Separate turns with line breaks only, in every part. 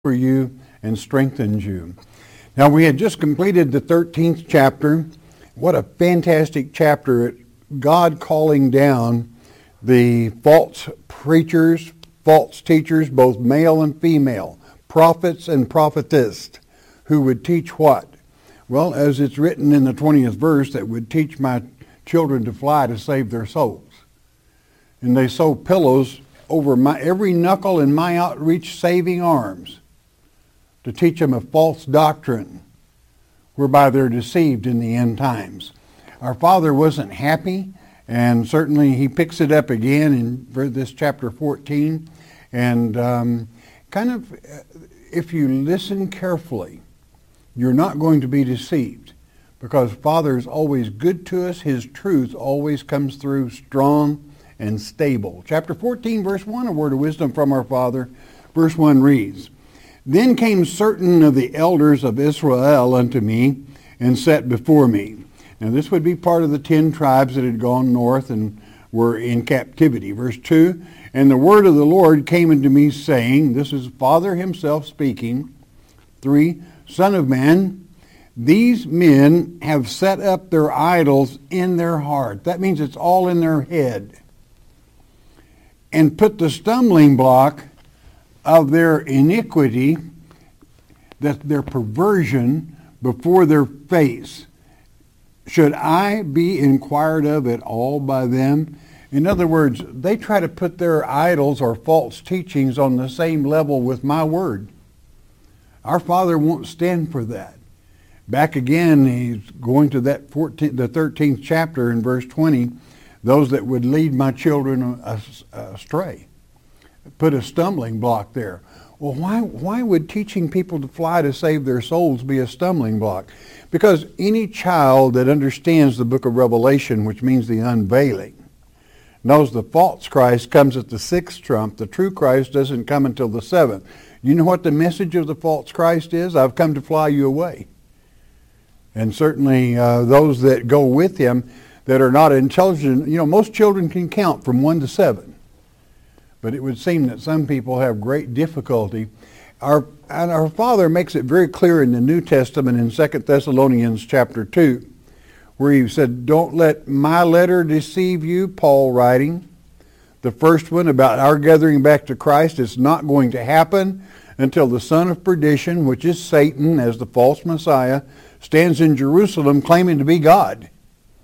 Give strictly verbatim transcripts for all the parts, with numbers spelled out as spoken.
for you and strengthens you. Now, we had just completed the thirteenth chapter. What a fantastic chapter. God calling down the false preachers, false teachers, both male and female, prophets and prophetess, who would teach what? Well, as it's written in the twentieth verse, that would teach my children to fly to save their souls. And they sew pillows over my every knuckle in my outreach saving arms to teach them a false doctrine whereby they're deceived in the end times. Our Father wasn't happy, and certainly he picks it up again in this chapter fourteen. And um, kind of, if you listen carefully, you're not going to be deceived, because Father is always good to us. His truth always comes through strong and stable. Chapter fourteen, verse one, a word of wisdom from our Father. Verse one reads, "Then came certain of the elders of Israel unto me, and sat before me." Now this would be part of the ten tribes that had gone north and were in captivity. Verse two, "And the word of the Lord came unto me, saying," this is Father himself speaking. Three, "Son of man, these men have set up their idols in their heart." That means it's all in their head. "And put the stumbling block of their iniquity," that their perversion, "before their face. Should I be inquired of at all by them?" In other words, they try to put their idols or false teachings on the same level with my word. Our Father won't stand for that. Back again, he's going to that fourteenth, the thirteenth chapter in verse twenty, "Those that would lead my children astray." Put a stumbling block there. Well, why why would teaching people to fly to save their souls be a stumbling block? Because any child that understands the book of Revelation, which means the unveiling, knows the false Christ comes at the sixth trump. The true Christ doesn't come until the seventh. You know what the message of the false Christ is? I've come to fly you away. And certainly uh, those that go with him that are not intelligent, you know, most children can count from one to seven. But it would seem that some people have great difficulty. Our, and our Father makes it very clear in the New Testament in Second Thessalonians chapter two, where he said, "Don't let my letter deceive you," Paul writing. The first one about our gathering back to Christ is not going to happen until the son of perdition, which is Satan as the false Messiah, stands in Jerusalem claiming to be God.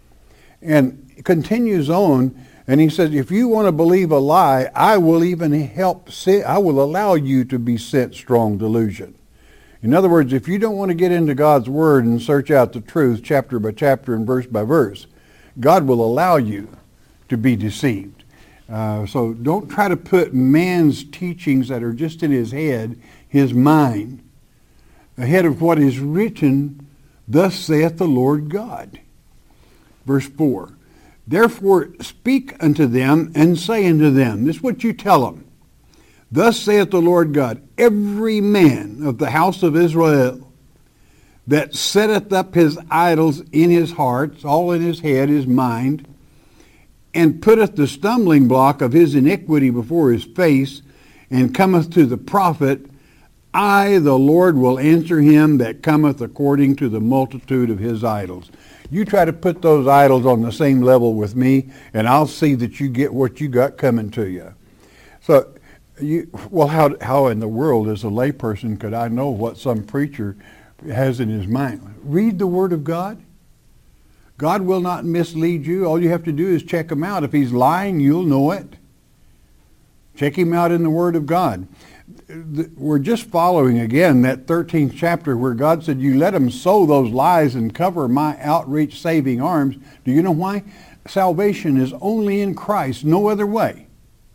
And continues on, and he says, if you want to believe a lie, I will even help, I will allow you to be sent strong delusion. In other words, if you don't want to get into God's word and search out the truth chapter by chapter and verse by verse, God will allow you to be deceived. Uh, so don't try to put man's teachings that are just in his head, his mind, ahead of what is written, "Thus saith the Lord God." Verse four, "Therefore speak unto them, and say unto them," this is what you tell them, "Thus saith the Lord God, every man of the house of Israel that setteth up his idols in his heart," all in his head, his mind, "and putteth the stumbling block of his iniquity before his face, and cometh to the prophet, I, the Lord, will answer him that cometh according to the multitude of his idols." You try to put those idols on the same level with me, and I'll see that you get what you got coming to you. So, you, well, how how in the world, as a layperson, could I know what some preacher has in his mind? Read the Word of God. God will not mislead you. All you have to do is check him out. If he's lying, you'll know it. Check him out in the Word of God. We're just following, again, that thirteenth chapter where God said, you let them sow those lies and cover my outreach saving arms. Do you know why? Salvation is only in Christ, no other way.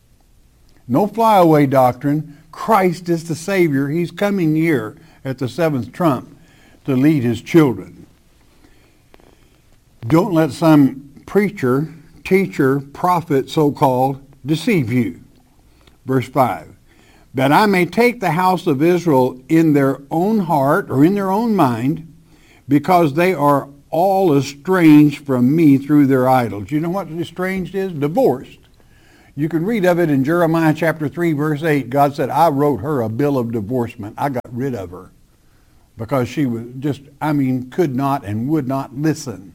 No flyaway doctrine. Christ is the Savior. He's coming here at the seventh trump to lead his children. Don't let some preacher, teacher, prophet, so-called, deceive you. Verse five. "That I may take the house of Israel in their own heart," or in their own mind, "because they are all estranged from me through their idols." You know what estranged is? Divorced. You can read of it in Jeremiah chapter three, verse eight. God said, I wrote her a bill of divorcement. I got rid of her because she was just, I mean, could not and would not listen.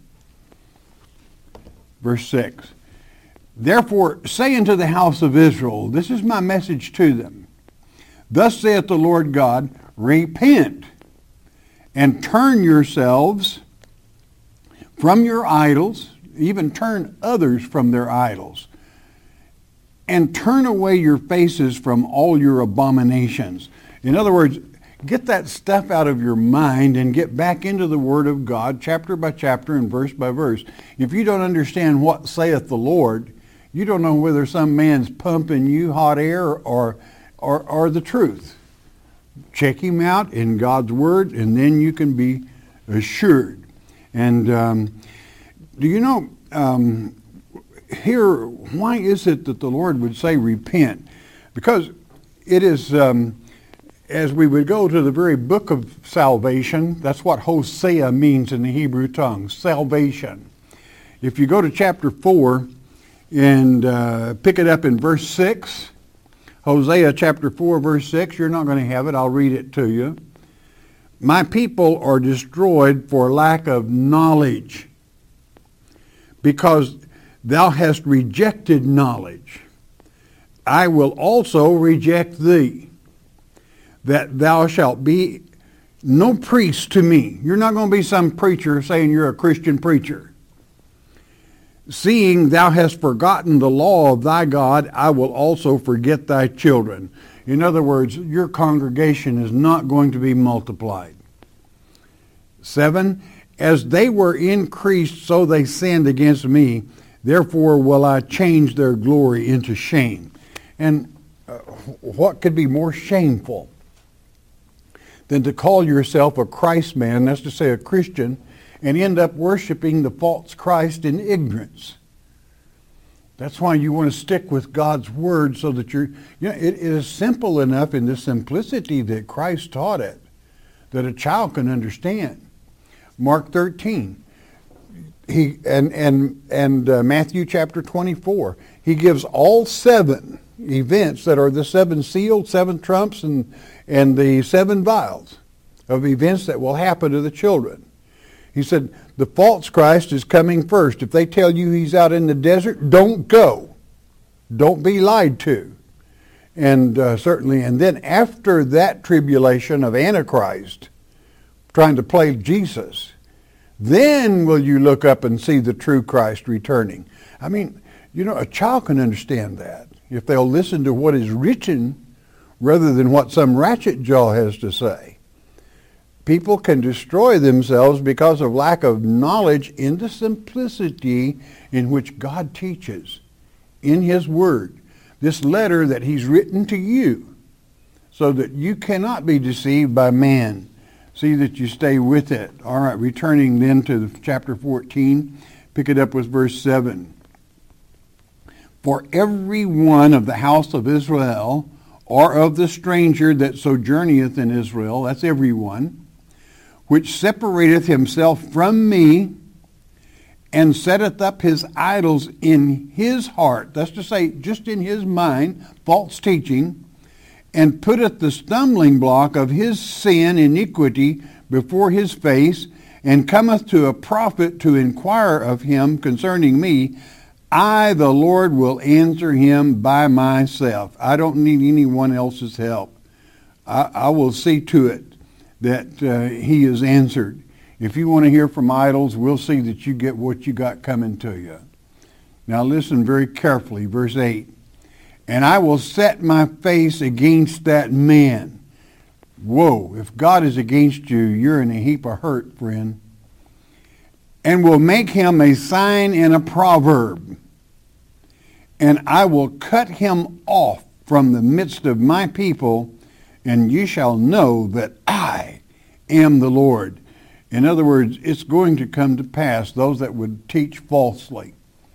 Verse six. Therefore say unto the house of Israel, this is my message to them. Thus saith the Lord God, repent and turn yourselves from your idols, even turn others from their idols, and turn away your faces from all your abominations. In other words, get that stuff out of your mind and get back into the Word of God, chapter by chapter and verse by verse. If you don't understand what saith the Lord, you don't know whether some man's pumping you hot air or, or, or the truth. Check him out in God's Word, and then you can be assured. And um, do you know, um, here, why is it that the Lord would say repent? Because it is, um, as we would go to the very book of salvation, that's what Hosea means in the Hebrew tongue, salvation. If you go to chapter four and uh, pick it up in verse six, Hosea chapter four, verse six, you're not going to have it, I'll read it to you. My people are destroyed for lack of knowledge, because thou hast rejected knowledge. I will also reject thee, that thou shalt be no priest to me. You're not going to be some preacher saying you're a Christian preacher. Seeing thou hast forgotten the law of thy God, I will also forget thy children. In other words, your congregation is not going to be multiplied. Seven, as they were increased, so they sinned against me. Therefore will I change their glory into shame. And uh, what could be more shameful than to call yourself a Christ man, that's to say a Christian, and end up worshiping the false Christ in ignorance? That's why you want to stick with God's Word, so that you're, you know, it, it is simple enough in the simplicity that Christ taught it, that a child can understand. Mark thirteen. He and and and uh, Matthew chapter twenty-four. He gives all seven events that are the seven seals, seven trumps, and and the seven vials of events that will happen to the children. He said the false Christ is coming first. If they tell you he's out in the desert, don't go. Don't be lied to. And uh, certainly, and then after that tribulation of Antichrist, trying to play Jesus, then will you look up and see the true Christ returning. I mean, you know, a child can understand that if they'll listen to what is written rather than what some ratchet jaw has to say. People can destroy themselves because of lack of knowledge in the simplicity in which God teaches in His Word. This letter that He's written to you, so that you cannot be deceived by man. See that you stay with it. All right, returning then to chapter fourteen, pick it up with verse seven. For every one of the house of Israel, or of the stranger that sojourneth in Israel, that's everyone, which separateth himself from me, and setteth up his idols in his heart, that's to say, just in his mind, false teaching, and putteth the stumbling block of his sin, iniquity, before his face, and cometh to a prophet to inquire of him concerning me, I, the Lord, will answer him by myself. I don't need anyone else's help. I, I will see to it that uh, he is answered. If you want to hear from idols, we'll see that you get what you got coming to you. Now listen very carefully, verse eight. And I will set my face against that man. Whoa, if God is against you, you're in a heap of hurt, friend. And will make him a sign and a proverb. And I will cut him off from the midst of my people, and ye shall know that I am the Lord. In other words, it's going to come to pass, those that would teach falsely.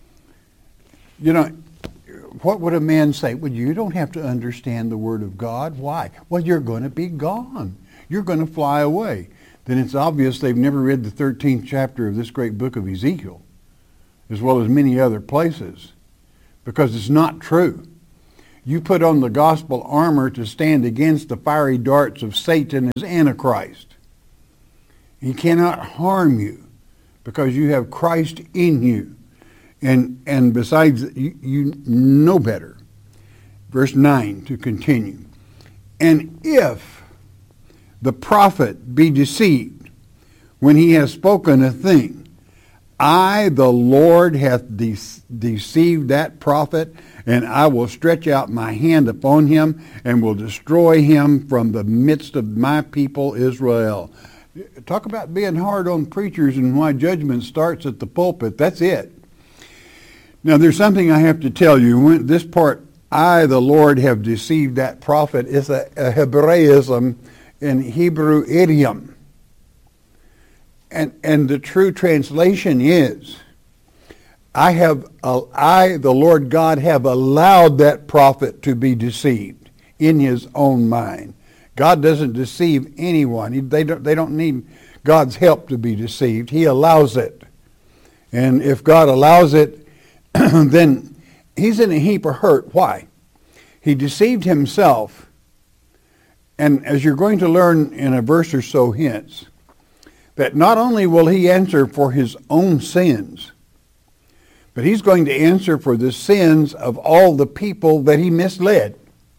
You know, what would a man say? Well, you don't have to understand the Word of God. Why? Well, you're going to be gone. You're going to fly away. Then it's obvious they've never read the thirteenth chapter of this great book of Ezekiel, as well as many other places. because it's not true. You put on the gospel armor to stand against the fiery darts of Satan as Antichrist. He cannot harm you because you have Christ in you. And, and besides, you, you know better. Verse nine to continue. And if the prophet be deceived when he has spoken a thing, I, the Lord, hath de- deceived that prophet, and I will stretch out my hand upon him and will destroy him from the midst of my people Israel. Talk about being hard on preachers and why judgment starts at the pulpit. That's it. Now, there's something I have to tell you. When this part, I, the Lord, have deceived that prophet, is a, a Hebraism in Hebrew idiom. And, and the true translation is, I have, uh, I, the Lord God, have allowed that prophet to be deceived in his own mind. God doesn't deceive anyone. He, they don't, they don't need God's help to be deceived. He allows it. And if God allows it, then he's in a heap of hurt. Why? He deceived himself. And as you're going to learn in a verse or so hence, that not only will he answer for his own sins, but he's going to answer for the sins of all the people that he misled.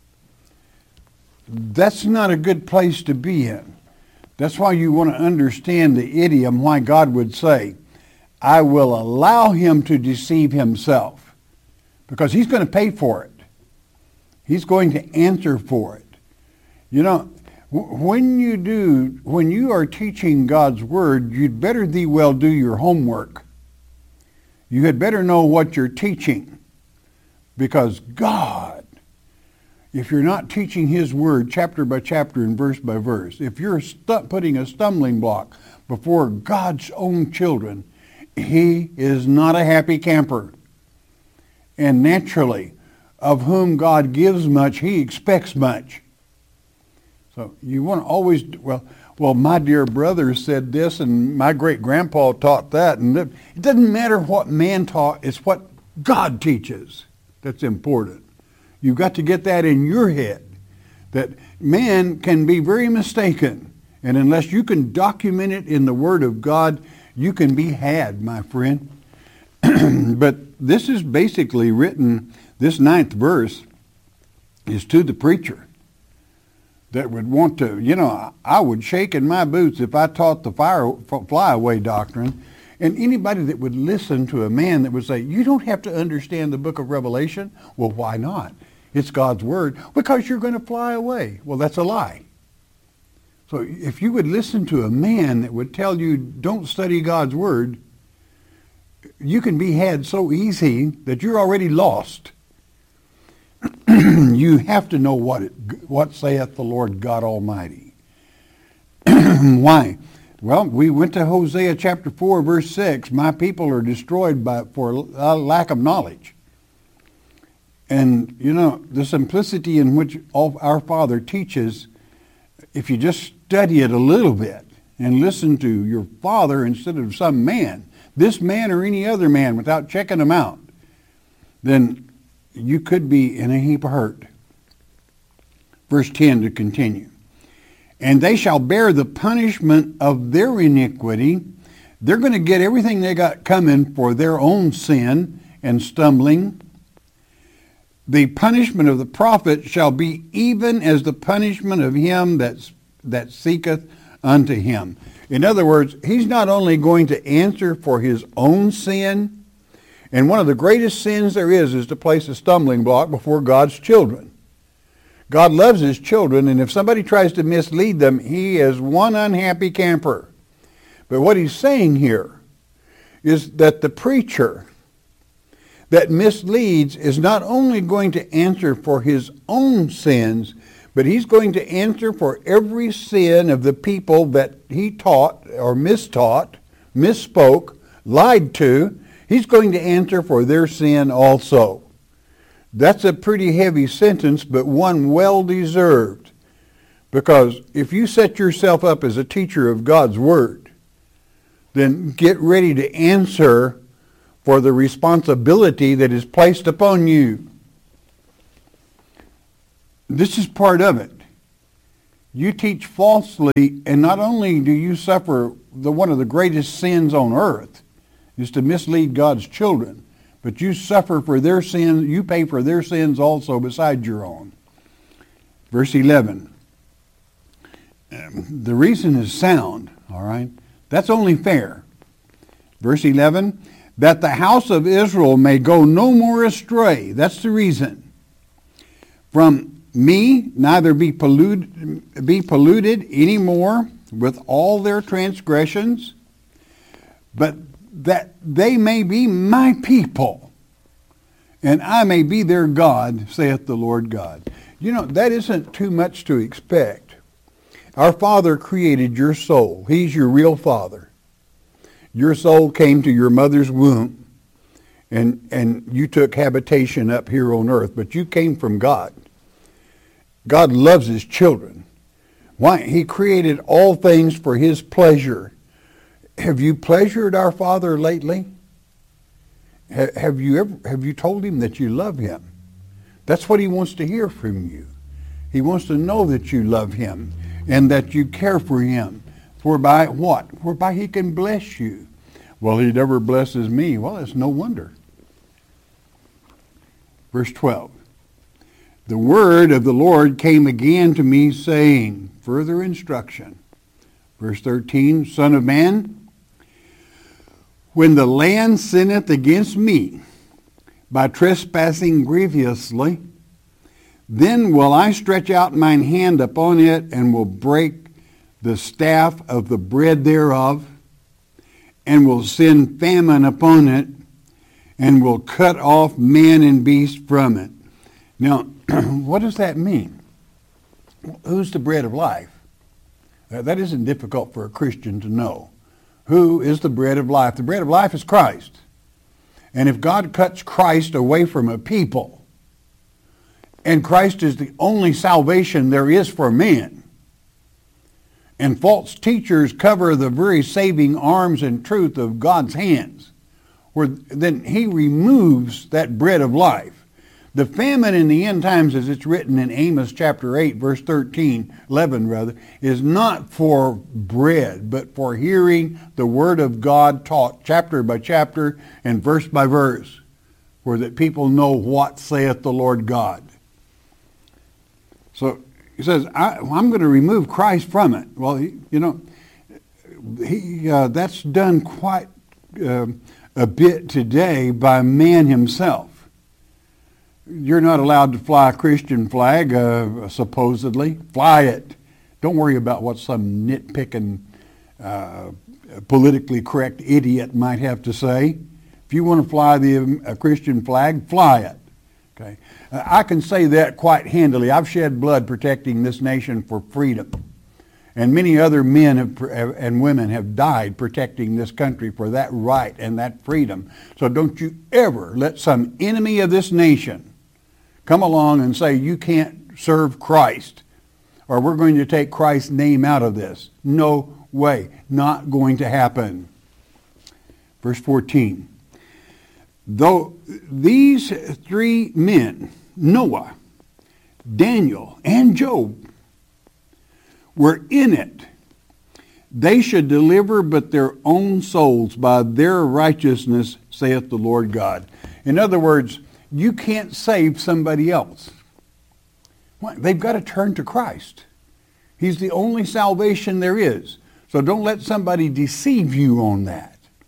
That's not a good place to be in. That's why you want to understand the idiom, why God would say, I will allow him to deceive himself, because he's going to pay for it. He's going to answer for it. You know, when you do, when you are teaching God's word, you'd better thee well do your homework. You had better know what you're teaching, because God, if you're not teaching his word chapter by chapter and verse by verse, if you're stu- putting a stumbling block before God's own children, he is not a happy camper. And naturally, of whom God gives much, he expects much. So you want to always, well, well, my dear brother said this, and my great-grandpa taught that. And it doesn't matter what man taught, it's what God teaches that's important. You've got to get that in your head, that man can be very mistaken. And unless you can document it in the Word of God, you can be had, my friend. But this is basically written, this ninth verse is to the preacher that would want to, you know, I would shake in my boots if I taught the fire, fly-away doctrine. And anybody that would listen to a man that would say, you don't have to understand the book of Revelation. Well, why not? It's God's word. Because you're going to fly away. Well, that's a lie. So if you would listen to a man that would tell you don't study God's word, you can be had so easy that you're already lost. You have to know what it, what saith the Lord God Almighty. Why? Well, we went to Hosea chapter four, verse six. My people are destroyed by for lack of knowledge. And, you know, the simplicity in which our Father teaches, if you just study it a little bit and listen to your Father instead of some man, this man or any other man, without checking them out, then you could be in a heap of hurt. Verse ten to continue. And they shall bear the punishment of their iniquity. They're going to get everything they got coming for their own sin and stumbling. The punishment of the prophet shall be even as the punishment of him that, that seeketh unto him. In other words, he's not only going to answer for his own sin, and one of the greatest sins there is is to place a stumbling block before God's children. God loves his children, and if somebody tries to mislead them, he is one unhappy camper. But what he's saying here is that the preacher that misleads is not only going to answer for his own sins, but he's going to answer for every sin of the people that he taught or mistaught, misspoke, lied to. He's going to answer for their sin also. That's a pretty heavy sentence, but one well deserved. Because if you set yourself up as a teacher of God's Word, then get ready to answer for the responsibility that is placed upon you. This is part of it. You teach falsely, and not only do you suffer the one of the greatest sins on earth, is to mislead God's children, but you suffer for their sins, you pay for their sins also besides your own. Verse eleven. Um, the reason is sound, all right? That's only fair. Verse eleven, that the house of Israel may go no more astray. That's the reason. From me, neither be polluted, be polluted any more with all their transgressions, but that they may be my people, and I may be their God, saith the Lord God. You know, that isn't too much to expect. Our Father created your soul. He's your real Father. Your soul came to your mother's womb, and, and you took habitation up here on earth, but you came from God. God loves his children. Why? He created all things for his pleasure. Have you pleasured our Father lately? Have you ever, have you told him that you love him? That's what he wants to hear from you. He wants to know that you love him and that you care for him. Whereby what? Whereby he can bless you. Well, he never blesses me. Well, it's no wonder. Verse twelve. The word of the Lord came again to me, saying, further instruction. Verse thirteen, Son of man, when the land sinneth against me by trespassing grievously, then will I stretch out mine hand upon it, and will break the staff of the bread thereof, and will send famine upon it, and will cut off man and beast from it. Now, what does that mean? Who's the bread of life? Uh, that isn't difficult for a Christian to know. Who is the bread of life? The bread of life is Christ. And if God cuts Christ away from a people, and Christ is the only salvation there is for man, and false teachers cover the very saving arms and truth of God's hands, where then he removes that bread of life. The famine in the end times, as it's written in Amos chapter eight, verse thirteen, eleven rather, is not for bread, but for hearing the word of God taught chapter by chapter and verse by verse, where that people know what saith the Lord God. So he says, I, I'm going to remove Christ from it. Well, he, you know, he uh, that's done quite uh, a bit today by man himself. You're not allowed to fly a Christian flag, uh, supposedly. Fly it. Don't worry about what some nitpicking, uh, politically correct idiot might have to say. If you want to fly the um, a Christian flag, fly it. Okay, uh, I can say that quite handily. I've shed blood protecting this nation for freedom, and many other men have, and women have died protecting this country for that right and that freedom. So don't you ever let some enemy of this nation come along and say you can't serve Christ, or we're going to take Christ's name out of this. No way. Not going to happen. Verse fourteen. Though these three men, Noah, Daniel, and Job, were in it, they should deliver but their own souls by their righteousness, saith the Lord God. In other words, you can't save somebody else. They've got to turn to Christ. He's the only salvation there is. So don't let somebody deceive you on that.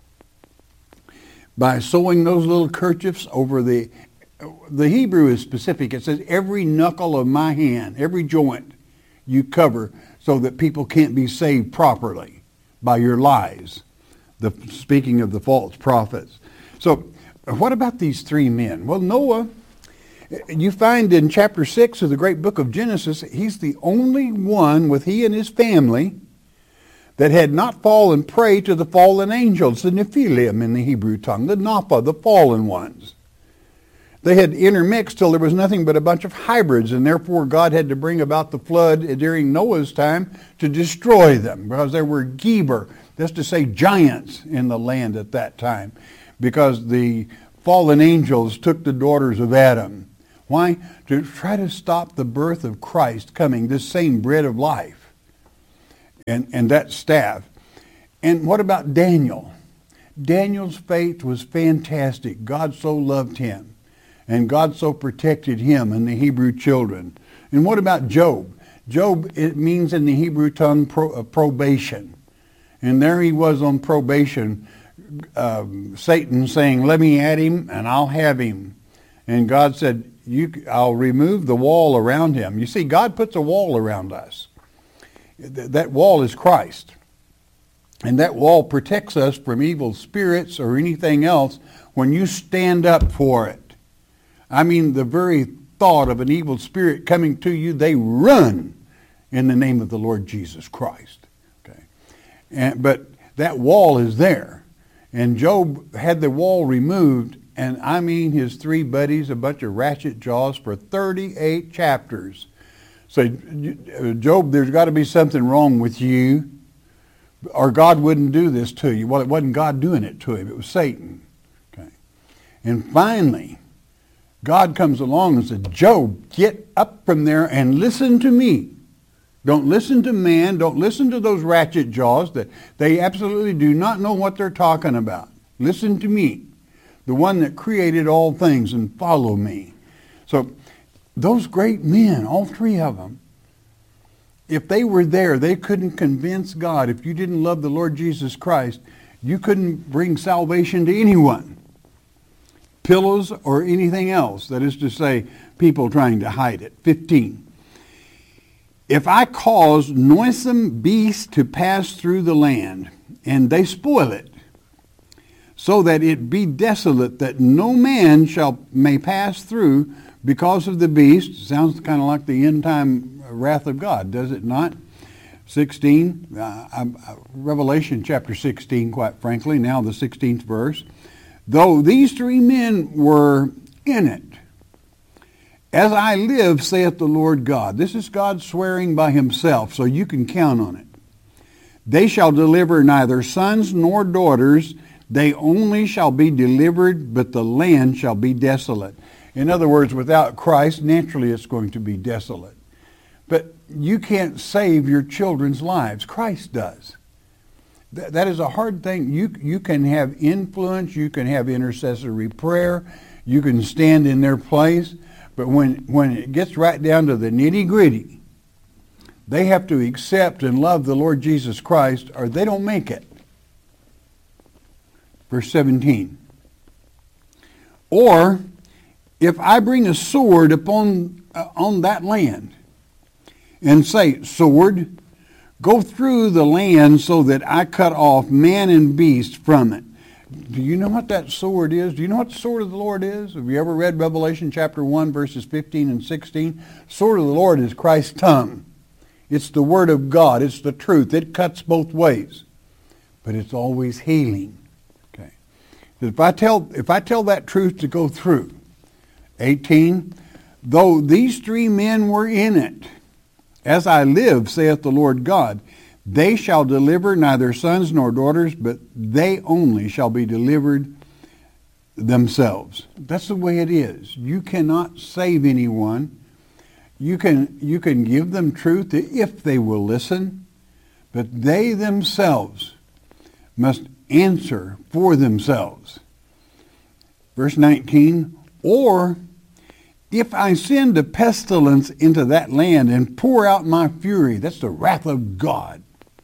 By sewing those little kerchiefs over the, the Hebrew is specific. It says every knuckle of my hand, every joint you cover so that people can't be saved properly by your lies. The, speaking of the false prophets. So what about these three men? Well, Noah, you find in chapter six of the great book of Genesis, he's the only one with he and his family that had not fallen prey to the fallen angels, the Nephilim in the Hebrew tongue, the Napha, the fallen ones. They had intermixed till there was nothing but a bunch of hybrids, and therefore God had to bring about the flood during Noah's time to destroy them, because there were Geber, that's to say giants, in the land at that time. because the fallen angels took the daughters of Adam. Why? To try to stop the birth of Christ coming, this same bread of life, and, and that staff. And what about Daniel? Daniel's faith was fantastic. God so loved him, and God so protected him and the Hebrew children. And what about Job? Job, it means in the Hebrew tongue pro, uh, probation. And there he was on probation, uh, Satan saying, let me at him and I'll have him. And God said, you, I'll remove the wall around him. You see, God puts a wall around us. Th- that wall is Christ. And that wall protects us from evil spirits or anything else when you stand up for it. I mean, the very thought of an evil spirit coming to you, they run in the name of the Lord Jesus Christ. Okay, and, but that wall is there. And Job had the wall removed, and I mean his three buddies, a bunch of ratchet jaws for thirty-eight chapters. So, Job, there's got to be something wrong with you, or God wouldn't do this to you. Well, it wasn't God doing it to him. It was Satan. Okay, and finally, God comes along and said, Job, get up from there and listen to me. Don't listen to man. Don't listen to those ratchet jaws that they absolutely do not know what they're talking about. Listen to me, the one that created all things, and follow me. So those great men, all three of them, if they were there, they couldn't convince God. If you didn't love the Lord Jesus Christ, you couldn't bring salvation to anyone. Pillows or anything else. That is to say, people trying to hide it. fifteen. If I cause noisome beasts to pass through the land, and they spoil it, so that it be desolate, that no man shall may pass through because of the beast. Sounds kind of like the end time wrath of God, does it not? sixteen, uh, uh, Revelation chapter sixteen, quite frankly, now the sixteenth verse. Though these three men were in it, as I live, saith the Lord God. This is God swearing by himself, so you can count on it. They shall deliver neither sons nor daughters. They only shall be delivered, but the land shall be desolate. In other words, without Christ, naturally it's going to be desolate. But you can't save your children's lives. Christ does. Th- that is a hard thing. You, you can have influence. You can have intercessory prayer. You can stand in their place. But when, when it gets right down to the nitty-gritty, they have to accept and love the Lord Jesus Christ, or they don't make it. Verse seventeen. Or, if I bring a sword upon uh, on that land, and say, sword, go through the land so that I cut off man and beast from it. Do you know what that sword is? Do you know what the sword of the Lord is? Have you ever read Revelation chapter one, verses fifteen and sixteen? Sword of the Lord is Christ's tongue. It's the word of God. It's the truth. It cuts both ways. But it's always healing. Okay. If I tell, if I tell that truth to go through, eighteen, though these three men were in it, as I live, saith the Lord God, they shall deliver neither sons nor daughters, but they only shall be delivered themselves. That's the way it is. You cannot save anyone. You can, you can give them truth if they will listen, but they themselves must answer for themselves. Verse nineteen, or if I send a pestilence into that land and pour out my fury, that's the wrath of God,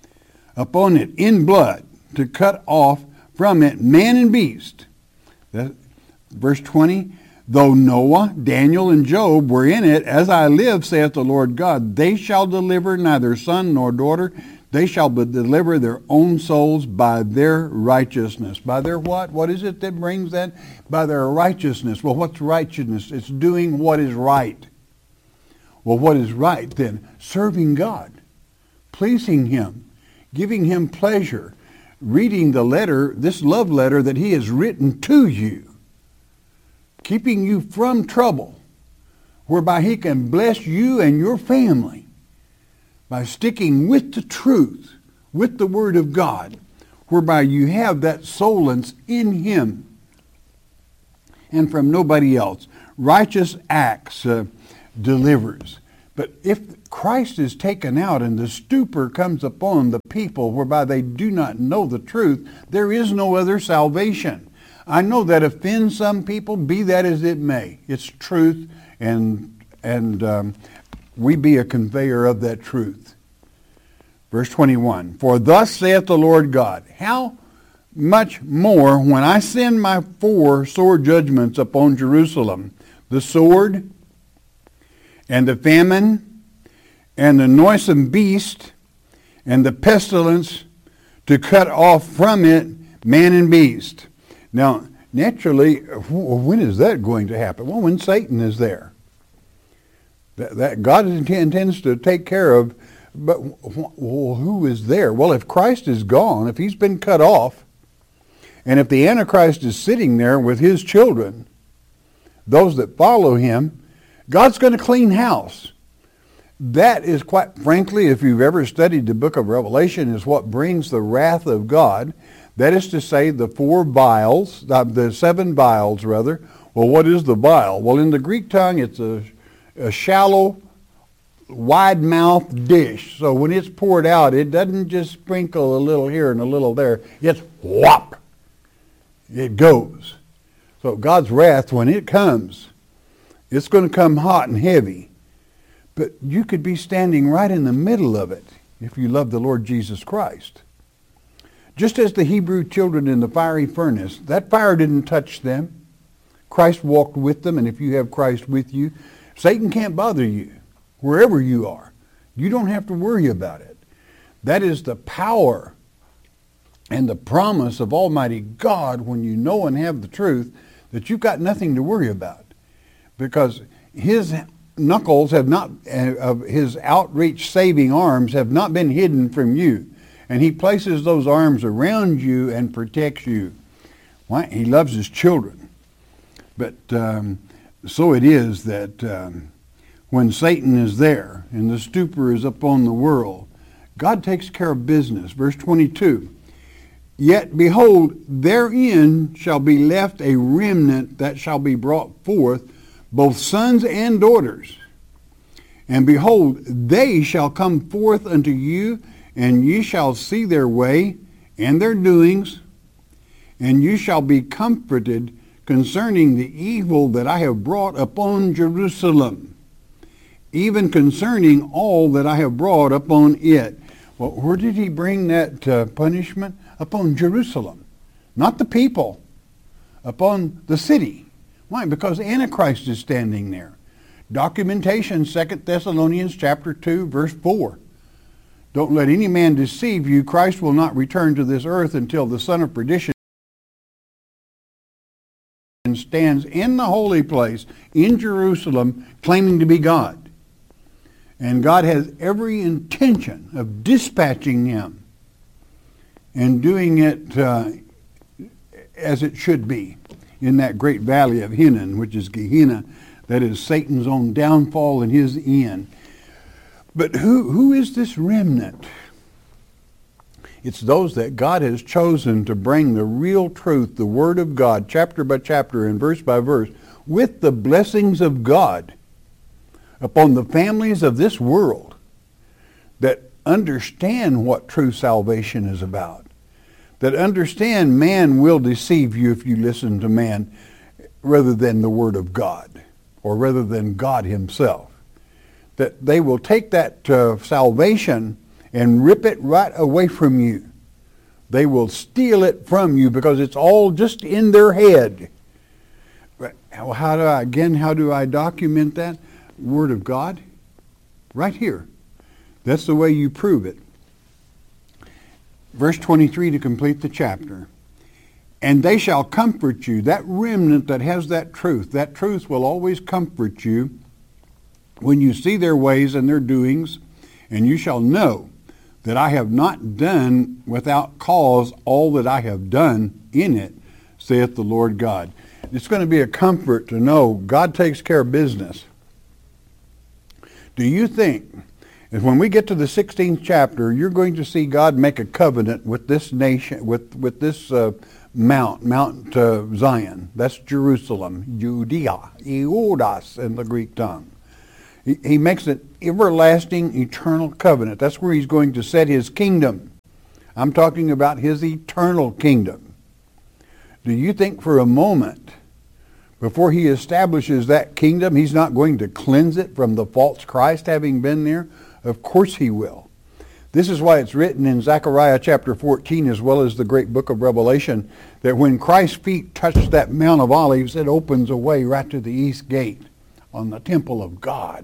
upon it in blood, to cut off from it man and beast. That, verse twenty, though Noah, Daniel, and Job were in it, as I live, saith the Lord God, they shall deliver neither son nor daughter. They shall deliver their own souls by their righteousness. By their what? What is it that brings that? By their righteousness. Well, what's righteousness? It's doing what is right. Well, what is right then? Serving God, pleasing him, giving him pleasure, reading the letter, this love letter that he has written to you, keeping you from trouble, whereby he can bless you and your family by sticking with the truth, with the Word of God, whereby you have that solence in him, and from nobody else. Righteous acts uh, delivers. But if Christ is taken out and the stupor comes upon the people whereby they do not know the truth, there is no other salvation. I know that offends some people, be that as it may. It's truth, and and um, we be a conveyor of that truth. Verse twenty-one, for thus saith the Lord God, how much more when I send my four sore judgments upon Jerusalem, the sword, and the famine, and the noisome beast, and the pestilence, to cut off from it man and beast. Now, naturally, when is that going to happen? Well, when Satan is there. That, that God intends to take care of, but well, who is there? Well, if Christ is gone, if he's been cut off, and if the Antichrist is sitting there with his children, those that follow him, God's going to clean house. That is, quite frankly, if you've ever studied the book of Revelation, is what brings the wrath of God. That is to say, the four vials, the seven vials, rather. Well, what is the vial? Well, in the Greek tongue, it's a, a shallow, wide-mouthed dish. So when it's poured out, it doesn't just sprinkle a little here and a little there. It's whop. It goes. So God's wrath, when it comes, it's going to come hot and heavy. But you could be standing right in the middle of it if you love the Lord Jesus Christ. Just as the Hebrew children in the fiery furnace, that fire didn't touch them. Christ walked with them, and if you have Christ with you, Satan can't bother you wherever you are. You don't have to worry about it. That is the power and the promise of Almighty God when you know and have the truth, that you've got nothing to worry about. Because his knuckles have not, uh, of his outreach saving arms have not been hidden from you. And he places those arms around you and protects you. Why? He loves his children. But um, so it is that um, when Satan is there and the stupor is upon the world, God takes care of business. Verse twenty-two, yet behold, therein shall be left a remnant that shall be brought forth, both sons and daughters. And behold, they shall come forth unto you, and ye shall see their way and their doings, and you shall be comforted concerning the evil that I have brought upon Jerusalem, even concerning all that I have brought upon it. Well, where did he bring that uh, punishment? Upon Jerusalem. Not the people. Upon the city. Why? Because Antichrist is standing there. Documentation, Second Thessalonians chapter two, verse four. Don't let any man deceive you. Christ will not return to this earth until the son of perdition stands in the holy place in Jerusalem claiming to be God. And God has every intention of dispatching him and doing it uh, as it should be in that great valley of Hinnom, which is Gehenna, that is Satan's own downfall and his end. But who who is this remnant? It's those that God has chosen to bring the real truth, the Word of God, chapter by chapter and verse by verse, with the blessings of God upon the families of this world that understand what true salvation is about, that understand man will deceive you if you listen to man rather than the Word of God, or rather than God himself. That they will take that uh, salvation and rip it right away from you. They will steal it from you because it's all just in their head. How do I, again, how do I document that? Word of God, right here. That's the way you prove it. Verse twenty-three to complete the chapter. And they shall comfort you. That remnant that has that truth, that truth will always comfort you when you see their ways and their doings, and you shall know that I have not done without cause all that I have done in it, saith the Lord God. It's going to be a comfort to know God takes care of business. Do you think that when we get to the sixteenth chapter, you're going to see God make a covenant with this nation, with, with this uh, mount, Mount uh, Zion. That's Jerusalem, Judea, Iudas in the Greek tongue. He, he makes an everlasting, eternal covenant. That's where he's going to set his kingdom. I'm talking about his eternal kingdom. Do you think for a moment, before he establishes that kingdom, he's not going to cleanse it from the false Christ having been there? Of course he will. This is why it's written in Zechariah chapter fourteen, as well as the great book of Revelation, that when Christ's feet touch that Mount of Olives, it opens a way right to the east gate on the temple of God.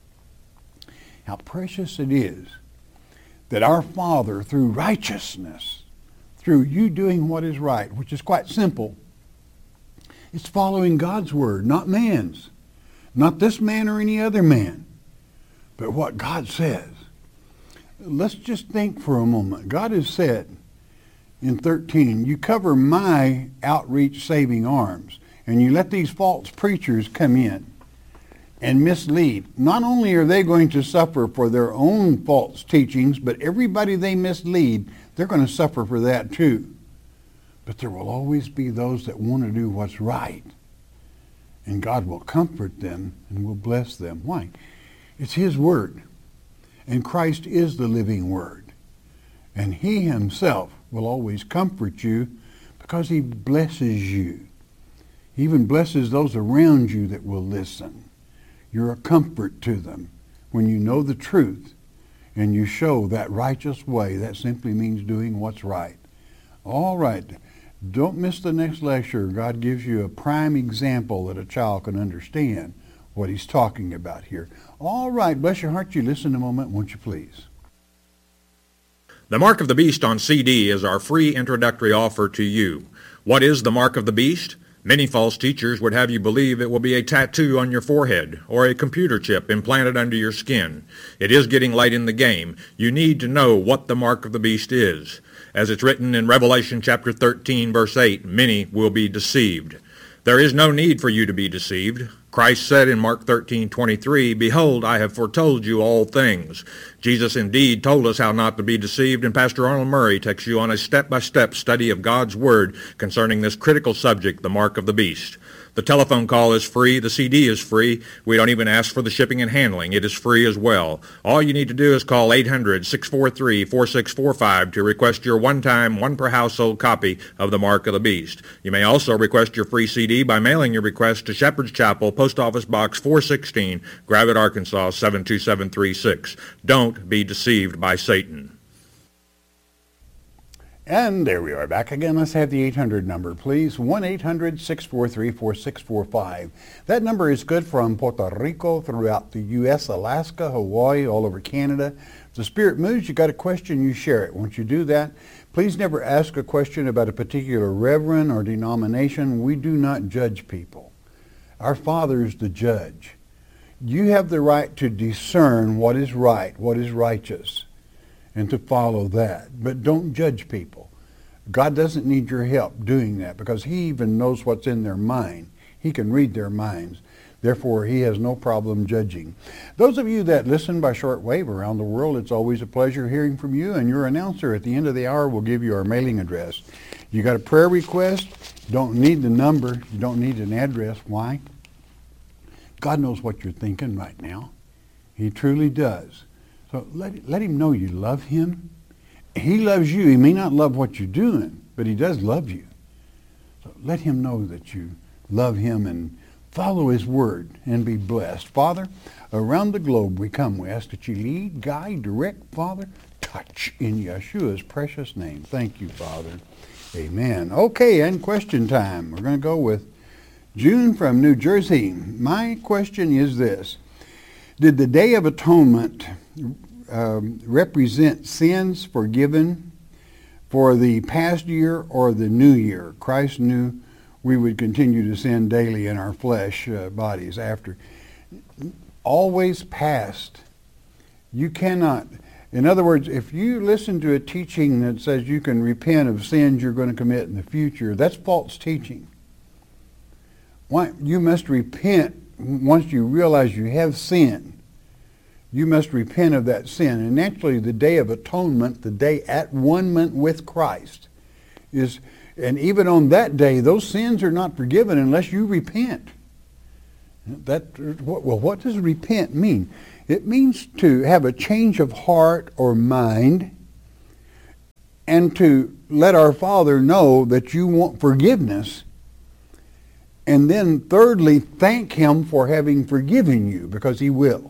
How precious it is that our Father, through righteousness, through you doing what is right, which is quite simple, it's following God's word, not man's. Not this man or any other man, but what God says. Let's just think for a moment. God has said in thirteen, you cover my outreach saving arms, and you let these false preachers come in and mislead. Not only are they going to suffer for their own false teachings, but everybody they mislead, they're going to suffer for that too. But there will always be those that want to do what's right. And God will comfort them and will bless them. Why? It's his word. And Christ is the living word. And he himself will always comfort you because he blesses you. He even blesses those around you that will listen. You're a comfort to them when you know the truth and you show that righteous way. That simply means doing what's right. All right. Don't miss the next lecture. God gives you a prime example that a child can understand what he's talking about here. All right, bless your heart. You listen a moment, won't you please?
The Mark of the Beast on C D is our free introductory offer to you. What is the Mark of the Beast? Many false teachers would have you believe it will be a tattoo on your forehead or a computer chip implanted under your skin. It is getting late in the game. You need to know what the Mark of the Beast is. As it's written in Revelation chapter thirteen, verse eight, many will be deceived. There is no need for you to be deceived. Christ said in Mark thirteen twenty-three, behold, I have foretold you all things. Jesus indeed told us how not to be deceived, and Pastor Arnold Murray takes you on a step-by-step study of God's Word concerning this critical subject, the Mark of the Beast. The telephone call is free. The C D is free. We don't even ask for the shipping and handling. It is free as well. All you need to do is call eight hundred, six four three, four six four five to request your one-time, one-per-household copy of the Mark of the Beast. You may also request your free C D by mailing your request to Shepherd's Chapel, Post Office Box four sixteen, Gravette, Arkansas, seven two seven three six. Don't be deceived by Satan.
And there we are back again. Let's have the eight hundred number, please. one eight hundred, six four three, four six four five. That number is good from Puerto Rico, throughout the U S, Alaska, Hawaii, all over Canada. If the Spirit moves, you got a question, you share it. Once you do that, please never ask a question about a particular reverend or denomination. We do not judge people. Our Father is the judge. You have the right to discern what is right, what is righteous, and to follow that. But don't judge people. God doesn't need your help doing that because he even knows what's in their mind. He can read their minds. Therefore, he has no problem judging. Those of you that listen by shortwave around the world, it's always a pleasure hearing from you, and your announcer at the end of the hour will give you our mailing address. You got a prayer request? Don't need the number. You don't need an address. Why? God knows what you're thinking right now. He truly does. So let, let him know you love him. He loves you. He may not love what you're doing, but he does love you. So let him know that you love him and follow his word and be blessed. Father, around the globe we come. We ask that you lead, guide, direct, Father, touch in Yeshua's precious name. Thank you, Father. Amen. Okay, and question time. We're going to go with June from New Jersey. My question is this. Did the Day of Atonement um, represent sins forgiven for the past year or the new year? Christ knew we would continue to sin daily in our flesh uh, bodies after. Always past. You cannot. In other words, if you listen to a teaching that says you can repent of sins you're going to commit in the future, that's false teaching. Why? You must repent once you realize you have sinned. You must repent of that sin. And actually, the Day of Atonement, the day at one-ment with Christ, is And even on that day, those sins are not forgiven unless you repent. That, well, what does repent mean? It means to have a change of heart or mind and to let our Father know that you want forgiveness. And then thirdly, thank Him for having forgiven you, because He will.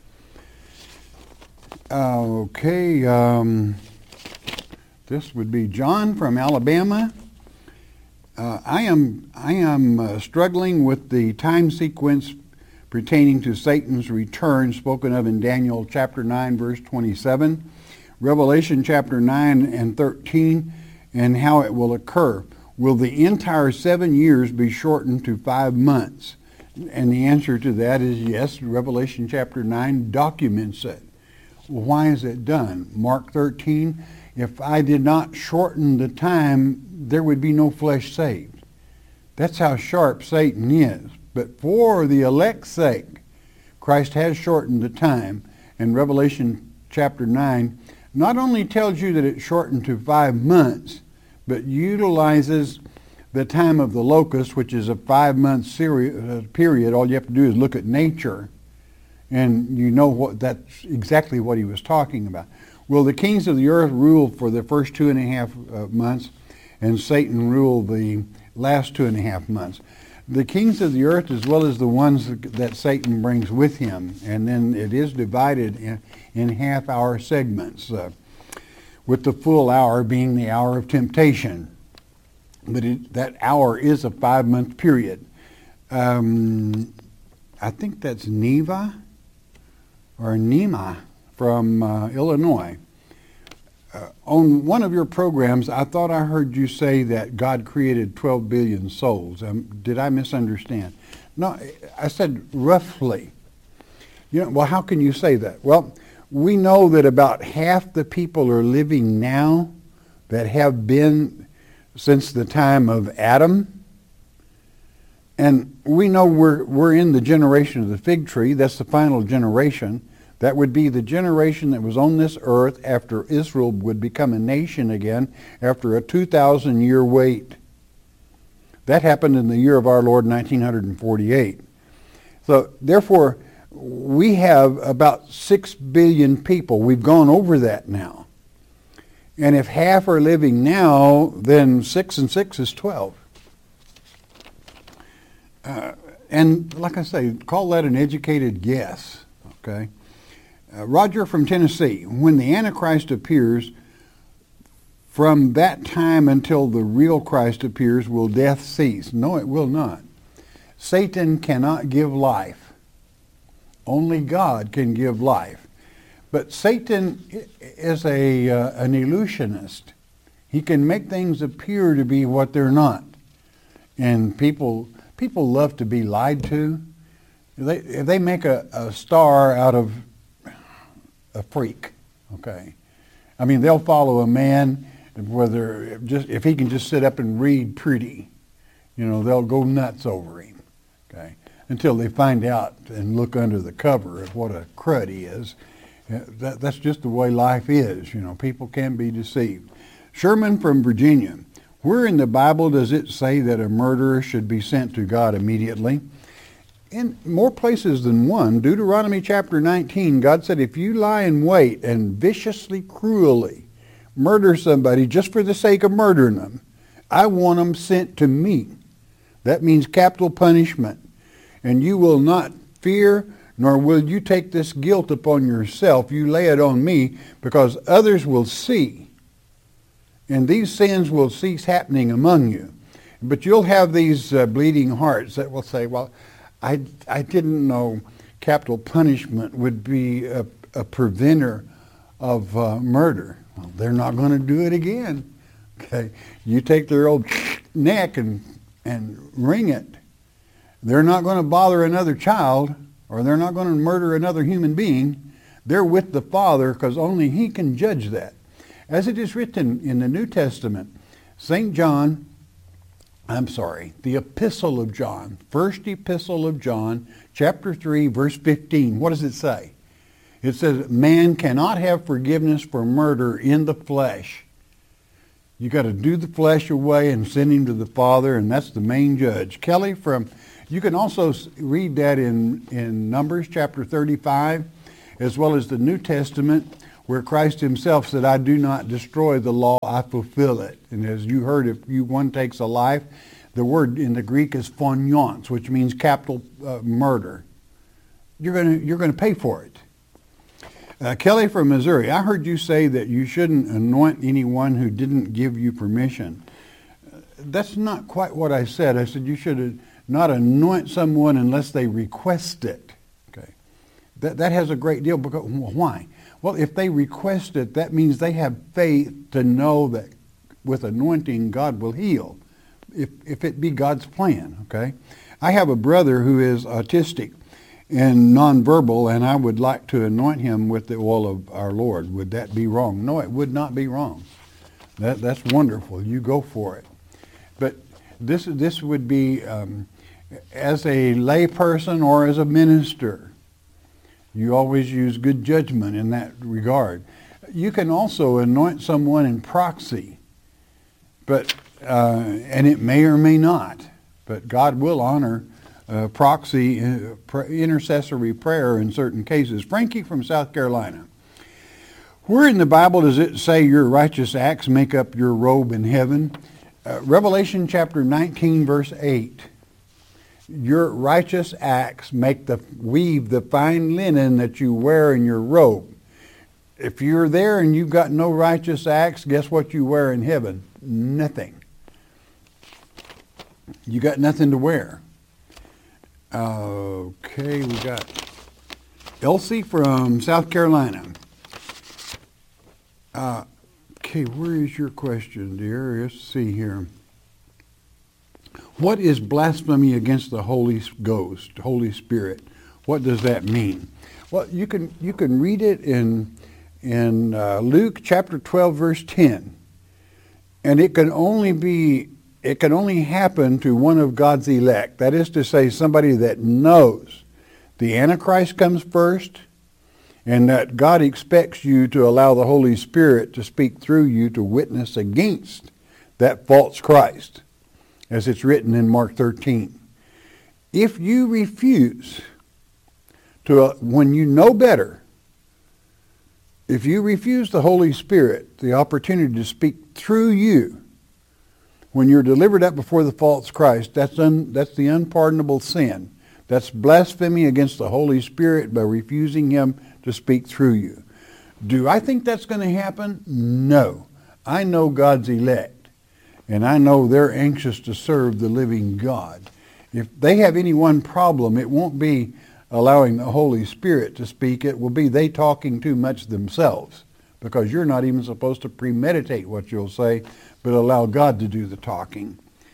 Uh, okay, um, this would be John from Alabama. Uh, I am I am uh, struggling with the time sequence pertaining to Satan's return spoken of in Daniel chapter nine, verse twenty-seven, Revelation chapter nine and thirteen, and how it will occur. Will the entire seven years be shortened to five months? And the answer to that is yes. Revelation chapter nine documents it. Well, why is it done? Mark thirteen, if I did not shorten the time, there would be no flesh saved. That's how sharp Satan is. But for the elect's sake, Christ has shortened the time. And Revelation chapter nine not only tells you that it's shortened to five months, but utilizes the time of the locust, which is a five-month seri- uh, period. All you have to do is look at nature, and you know what that's exactly what he was talking about. Will the kings of the earth rule for the first two and a half uh, months, and Satan rule the last two and a half months? The kings of the earth, as well as the ones that Satan brings with him, and then it is divided in, in half-hour segments, uh, with the full hour being the hour of temptation. But it, that hour is a five-month period. Um, I think that's Neva or Nema from uh, Illinois. Uh, on one of your programs, I thought I heard you say that God created twelve billion souls. Um, did I misunderstand? No, I said roughly. You know, well, how can you say that? Well, we know that about half the people are living now that have been since the time of Adam. And we know we're, we're in the generation of the fig tree. That's the final generation. That would be the generation that was on this earth after Israel would become a nation again after a two thousand year wait. That happened in the year of our Lord, nineteen forty-eight. So therefore, we have about six billion people. We've gone over that now. And if half are living now, then six and six is twelve. Uh, and like I say, call that an educated guess, okay? Uh, Roger from Tennessee, when the Antichrist appears, from that time until the real Christ appears, will death cease? No, it will not. Satan cannot give life. Only God can give life. But Satan is a uh, an illusionist. He can make things appear to be what they're not. And people people love to be lied to. They, if they make a, a star out of a freak, okay. I mean, they'll follow a man, whether just if he can just sit up and read pretty, you know, they'll go nuts over him, okay, until they find out and look under the cover of what a crud he is. That, that's just the way life is, you know. People can be deceived. Sherman from Virginia, where in the Bible does it say that a murderer should be sent to God immediately? In more places than one. Deuteronomy chapter nineteen, God said, if you lie in wait and viciously, cruelly murder somebody just for the sake of murdering them, I want them sent to me. That means capital punishment. And you will not fear, nor will you take this guilt upon yourself. You lay it on me, because others will see. And these sins will cease happening among you. But you'll have these uh, bleeding hearts that will say, well, I, I didn't know capital punishment would be a, a preventer of uh, murder. Well, they're not going to do it again. Okay, you take their old neck and and wring it. They're not going to bother another child, or they're not going to murder another human being. They're with the Father, because only He can judge that. As it is written in the New Testament, Saint John, I'm sorry, the Epistle of John, First Epistle of John, chapter three, verse fifteen. What does it say? It says, man cannot have forgiveness for murder in the flesh. You got to do the flesh away and send him to the Father, and that's the main judge. Kelly, from you can also read that in, in Numbers chapter thirty-five, as well as the New Testament, where Christ himself said, I do not destroy the law, I fulfill it. And as you heard, if you one takes a life, the word in the Greek is phonions, which means capital uh, murder. You're going to you're going to pay for it. Uh, Kelly from Missouri, I heard you say that you shouldn't anoint anyone who didn't give you permission. Uh, that's not quite what I said. I said you should not anoint someone unless they request it. Okay, that that has a great deal. Because why? Well, if they request it, that means they have faith to know that with anointing God will heal, if if it be God's plan. Okay, I have a brother who is autistic and nonverbal, and I would like to anoint him with the oil of our Lord. Would that be wrong? No, it would not be wrong. That that's wonderful. You go for it. But this this would be um, as a lay person or as a minister. You always use good judgment in that regard. You can also anoint someone in proxy, but uh, and it may or may not. But God will honor Uh, proxy, uh, pr- intercessory prayer in certain cases. Frankie from South Carolina. Where in the Bible does it say your righteous acts make up your robe in heaven? Uh, Revelation chapter nineteen, verse eight. Your righteous acts make the weave the fine linen that you wear in your robe. If you're there and you've got no righteous acts, guess what you wear in heaven? Nothing. You got nothing to wear. Uh, okay, we got Elsie from South Carolina. Uh, okay, where is your question, dear? Let's see here. What is blasphemy against the Holy Ghost, Holy Spirit? What does that mean? Well, you can you can read it in in uh, Luke chapter twelve, verse ten, and it can only be. It can only happen to one of God's elect. That is to say, somebody that knows the Antichrist comes first, and that God expects you to allow the Holy Spirit to speak through you to witness against that false Christ, as it's written in Mark thirteen. If you refuse to, uh, when you know better, if you refuse the Holy Spirit the opportunity to speak through you, when you're delivered up before the false Christ, that's un, that's the unpardonable sin. That's blasphemy against the Holy Spirit by refusing him to speak through you. Do I think that's going to happen? No. I know God's elect, and I know they're anxious to serve the living God. If they have any one problem, it won't be allowing the Holy Spirit to speak. It will be they talking too much themselves, because you're not even supposed to premeditate what you'll say, but allow God to do the talking.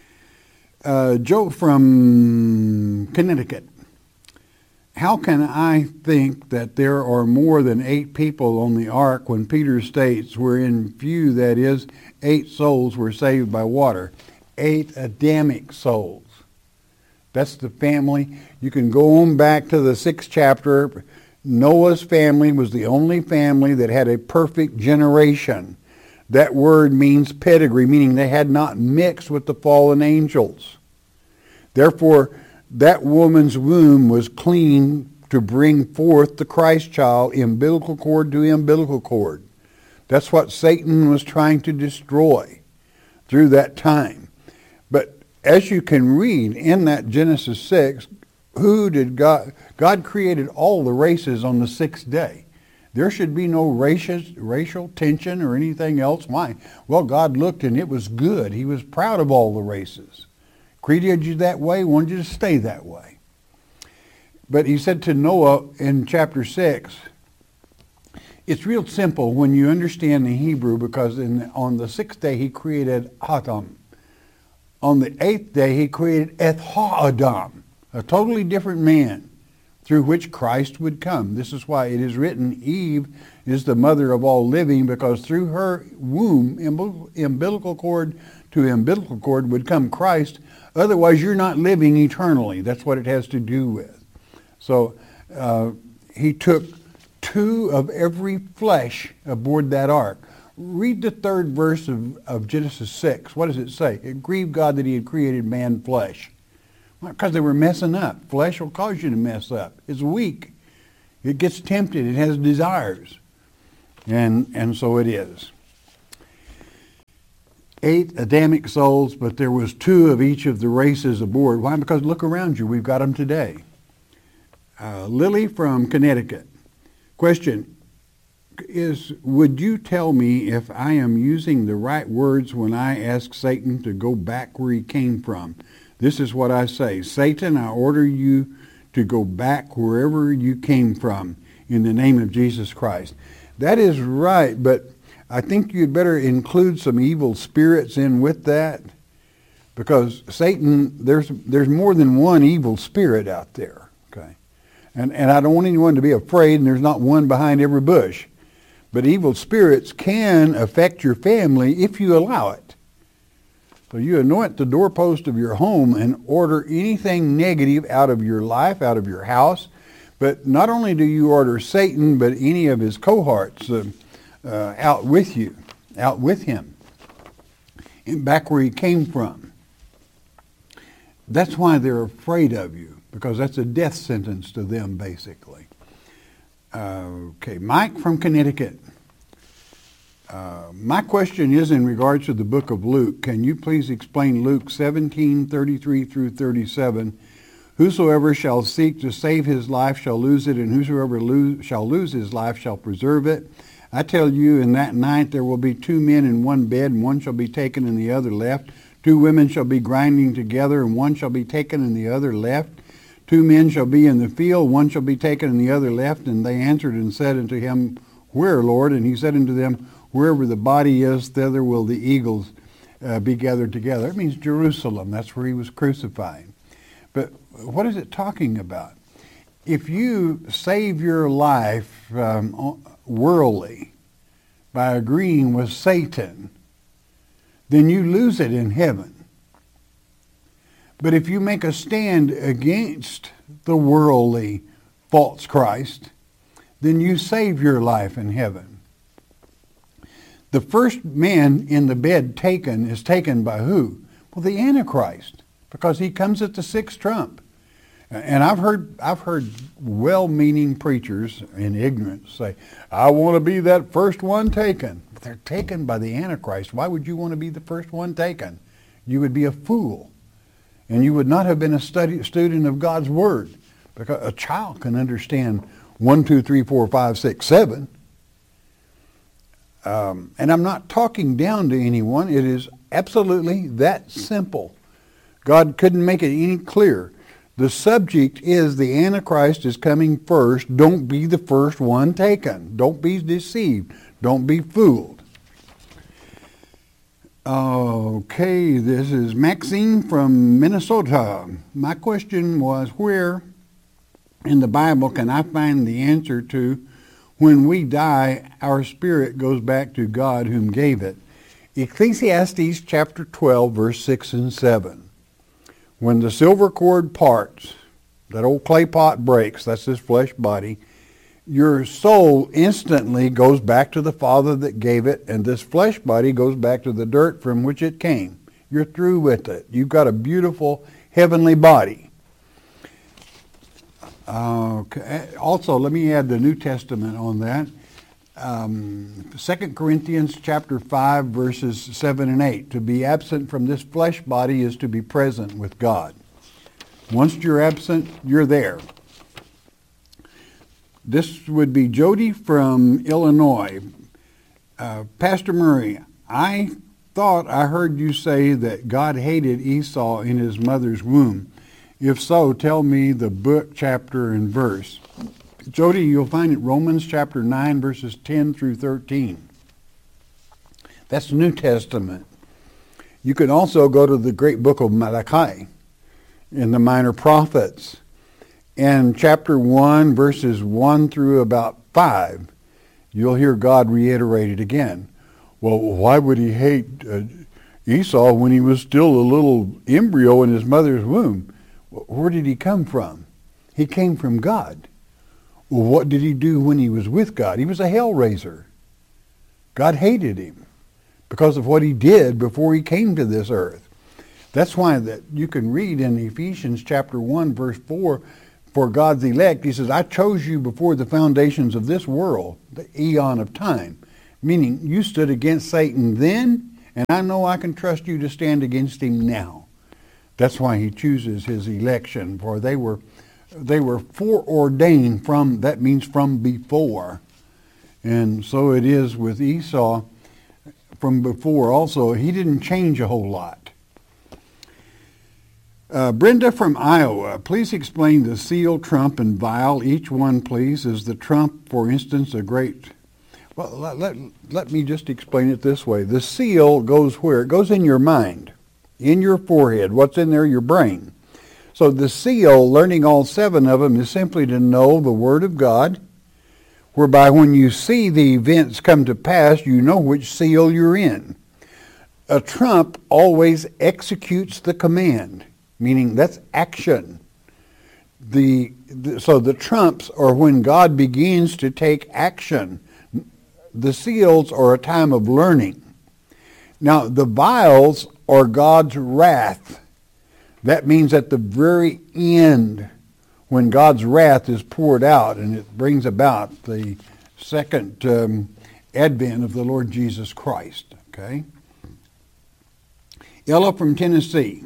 Uh, Joe from Connecticut. How can I think that there are more than eight people on the ark when Peter states we're in few, that is, eight souls were saved by water? Eight Adamic souls. That's the family. You can go on back to the sixth chapter. Noah's family was the only family that had a perfect generation. That word means pedigree, meaning they had not mixed with the fallen angels. Therefore, that woman's womb was clean to bring forth the Christ child, umbilical cord to umbilical cord. That's what Satan was trying to destroy through that time. But as you can read in that Genesis six, who did God, God created all the races on the sixth day. There should be no racial, racial tension or anything else. Why? Well, God looked and it was good. He was proud of all the races. Created you that way, wanted you to stay that way. But he said to Noah in chapter six, it's real simple when you understand the Hebrew, because in, on the sixth day he created Adam. On the eighth day he created Eth Ha-Adam, a totally different man, through which Christ would come. This is why it is written, Eve is the mother of all living, because through her womb, umbilical cord to umbilical cord, would come Christ. Otherwise, you're not living eternally. That's what it has to do with. So uh, he took two of every flesh aboard that ark. Read the third verse of, of Genesis six. What does it say? It grieved God that he had created man flesh. Because they were messing up. Flesh will cause you to mess up. It's weak. It gets tempted. It has desires. And, and so it is. Eight Adamic souls, but there was two of each of the races aboard. Why? Because look around you. We've got them today. Uh, Lily from Connecticut. Question is, would you tell me if I am using the right words when I ask Satan to go back where he came from? This is what I say. Satan, I order you to go back wherever you came from in the name of Jesus Christ. That is right, but I think you'd better include some evil spirits in with that, because Satan, there's there's more than one evil spirit out there, okay? And and I don't want anyone to be afraid, and there's not one behind every bush. But evil spirits can affect your family if you allow it. So you anoint the doorpost of your home and order anything negative out of your life, out of your house. But not only do you order Satan, but any of his cohorts uh, uh, out with you, out with him, and back where he came from. That's why they're afraid of you, because that's a death sentence to them, basically. Uh, okay, Mike from Connecticut. Uh, my question is in regards to the book of Luke. Can you please explain Luke seventeen, thirty-three through thirty-seven? Whosoever shall seek to save his life shall lose it, and whosoever lose, shall lose his life shall preserve it. I tell you, in that night there will be two men in one bed, and one shall be taken and the other left. Two women shall be grinding together, and one shall be taken and the other left. Two men shall be in the field, one shall be taken and the other left. And they answered and said unto him, Where, Lord? And he said unto them, Wherever the body is, thither will the eagles uh, be gathered together. It means Jerusalem. That's where he was crucified. But what is it talking about? If you save your life um, worldly by agreeing with Satan, then you lose it in heaven. But if you make a stand against the worldly false Christ, then you save your life in heaven. The first man in the bed taken is taken by who? Well, the Antichrist, because he comes at the sixth trump. And I've heard I've heard well-meaning preachers in ignorance say, I want to be that first one taken. But they're taken by the Antichrist. Why would you want to be the first one taken? You would be a fool. And you would not have been a study, student of God's Word. Because a child can understand one, two, three, four, five, six, seven. Um, and I'm not talking down to anyone. It is absolutely that simple. God couldn't make it any clearer. The subject is the Antichrist is coming first. Don't be the first one taken. Don't be deceived. Don't be fooled. Okay, this is Maxine from Minnesota. My question was, where in the Bible can I find the answer to when we die, our spirit goes back to God whom gave it? Ecclesiastes chapter twelve, verse six and seven. When the silver cord parts, that old clay pot breaks, that's this flesh body, your soul instantly goes back to the Father that gave it, and this flesh body goes back to the dirt from which it came. You're through with it. You've got a beautiful heavenly body. Okay. Also, let me add the New Testament on that. Um, Second Corinthians chapter five, verses seven and eight. To be absent from this flesh body is to be present with God. Once you're absent, you're there. This would be Jody from Illinois. Uh, Pastor Murray, I thought I heard you say that God hated Esau in his mother's womb. If so, tell me the book, chapter, and verse. Jody, you'll find it Romans chapter nine, verses ten through thirteen. That's the New Testament. You can also go to the great book of Malachi in the Minor Prophets. And chapter one, verses one through about five, you'll hear God reiterate it again. Well, why would he hate uh, Esau when he was still a little embryo in his mother's womb? Where did he come from? He came from God. Well, what did he do when he was with God? He was a hell raiser. God hated him because of what he did before he came to this earth. That's why that you can read in Ephesians chapter one, verse four, for God's elect, he says, I chose you before the foundations of this world, the eon of time. Meaning, you stood against Satan then, and I know I can trust you to stand against him now. That's why he chooses his election, for they were they were foreordained from, that means from before. And so it is with Esau from before also. He didn't change a whole lot. Uh, Brenda from Iowa, please explain the seal, trump, and vial. Each one, please. Is the trump, for instance, a great... Well, let, let, let me just explain it this way. The seal goes where? It goes in your mind, in your forehead. What's in there? Your brain. So the seal, learning all seven of them, is simply to know the Word of God, whereby when you see the events come to pass, you know which seal you're in. A trump always executes the command, meaning that's action. The, the so the trumps are when God begins to take action. The seals are a time of learning. Now, the vials are God's wrath. That means at the very end, when God's wrath is poured out, and it brings about the second um, advent of the Lord Jesus Christ. Okay? Ella from Tennessee,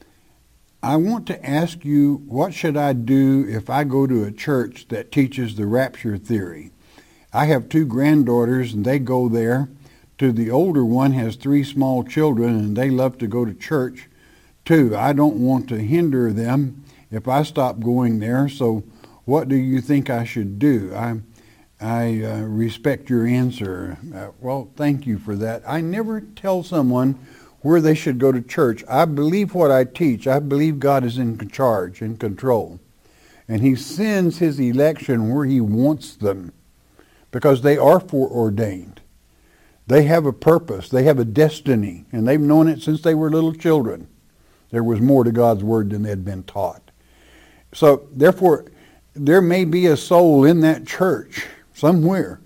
I want to ask you, what should I do if I go to a church that teaches the rapture theory? I have two granddaughters, and they go there. To the older one has three small children, and they love to go to church too. I don't want to hinder them if I stop going there, so what do you think I should do? I, I uh, respect your answer. Uh, well, thank you for that. I never tell someone where they should go to church. I believe what I teach. I believe God is in charge, in control. And he sends his election where he wants them, because they are foreordained. They have a purpose. They have a destiny, and they've known it since they were little children. There was more to God's word than they had been taught. So, therefore, there may be a soul in that church somewhere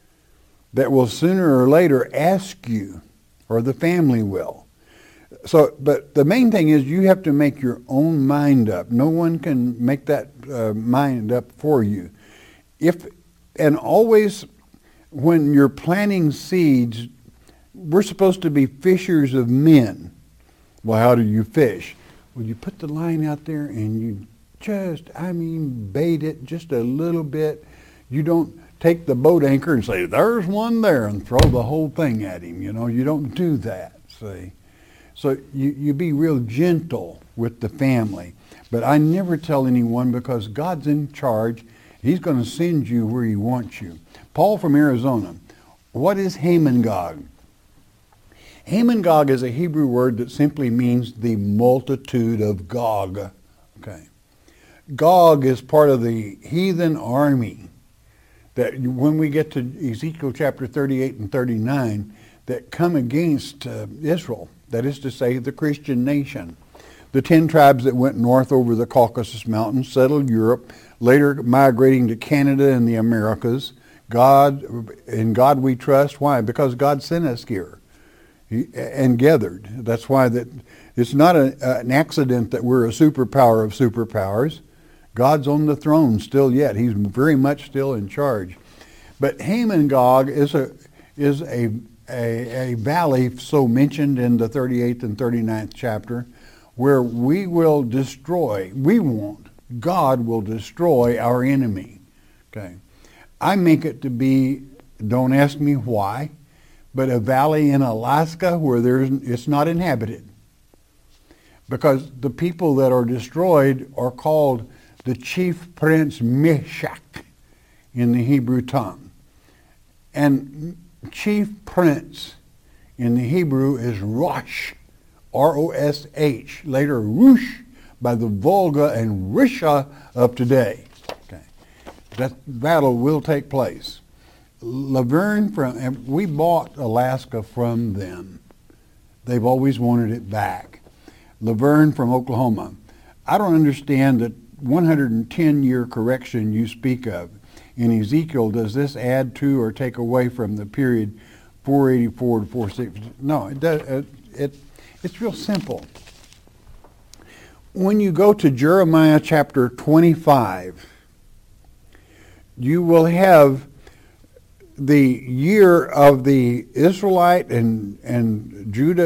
that will sooner or later ask you, or the family will. So, but the main thing is you have to make your own mind up. No one can make that uh, mind up for you. If and always, when you're planting seeds, we're supposed to be fishers of men. Well, how do you fish? Well, you put the line out there and you just, I mean, bait it just a little bit. You don't take the boat anchor and say, there's one there, and throw the whole thing at him. You know, you don't do that, see. So you, you be real gentle with the family. But I never tell anyone, because God's in charge. He's going to send you where he wants you. Paul from Arizona, what is Hamon-Gog? Hamon-Gog is a Hebrew word that simply means the multitude of Gog. Okay. Gog is part of the heathen army that when we get to Ezekiel chapter thirty-eight and thirty-nine, that come against uh, Israel, that is to say the Christian nation. The ten tribes that went north over the Caucasus Mountains, settled Europe, later migrating to Canada and the Americas. God, in God we trust. Why? Because God sent us here he, and gathered. That's why that it's not a, an accident that we're a superpower of superpowers. God's on the throne still yet. He's very much still in charge. But Hamon-Gog is a is a, a a valley so mentioned in the thirty-eighth and thirty-ninth chapter, where we will destroy. We won't. God will destroy our enemy. Okay. I make it to be, don't ask me why, but a valley in Alaska where there's it's not inhabited. Because the people that are destroyed are called the chief prince Meshach in the Hebrew tongue. And chief prince in the Hebrew is Rosh, R O S H, later Rush by the Volga and Russia of today. Okay. That battle will take place. Laverne, from, and we bought Alaska from them. They've always wanted it back. Laverne from Oklahoma. I don't understand that one hundred ten year correction you speak of in Ezekiel. Does this add to or take away from the period four eighty-four to four sixty. No, it does. It, it it's real simple. When you go to Jeremiah chapter twenty-five, you will have the year of the Israelite and and Judah